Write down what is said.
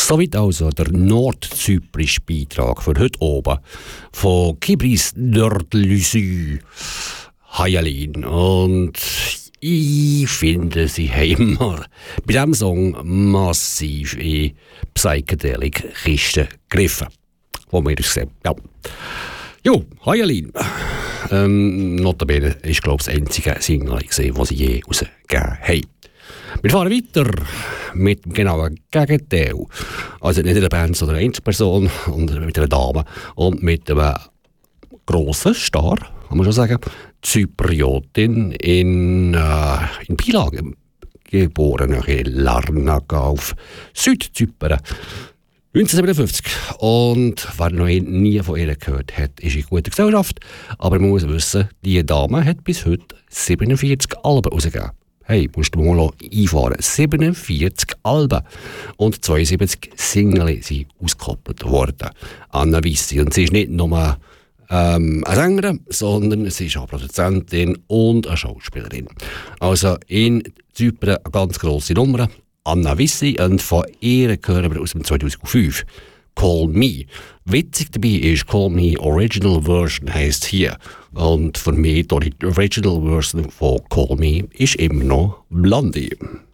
Soweit also der nordzyprische Beitrag für heute oben von Kibris Nördlüsü Hayalin. Und ich finde, sie haben immer bei diesem Song massiv in Psychedelic-Kisten gegriffen. Wo wir das sehen. Ja. Jo, Hayalin. Notabene ist, glaube ich, das einzige Single, das sie je rausgegeben haben. Wir fahren weiter mit dem genauen Gegenteil. Also nicht eine Band, sondern eine Einzelperson und mit einer Dame und mit einem grossen Star, kann man schon sagen, Zypriotin in Pilag, geboren in Larnaca auf Südzypern. 1957. Und wer noch nie von ihr gehört hat, ist in guter Gesellschaft. Aber man muss wissen, diese Dame hat bis heute 47 Alben rausgegeben. Hey, musst du mal einfahren. 47 Alben. Und 72 Singles sind ausgekoppelt worden. Anna Vissi. Und sie ist nicht nur eine Sängerin, sondern sie ist auch Produzentin und eine Schauspielerin. Also in Zypern eine ganz grosse Nummer. Anna Vissi, und von ihr hören wir aus dem 2005. Call Me. Witzig dabei ist, Call Me Original Version heisst hier. Und für mich die Original Version von Call Me ist immer noch Blondie.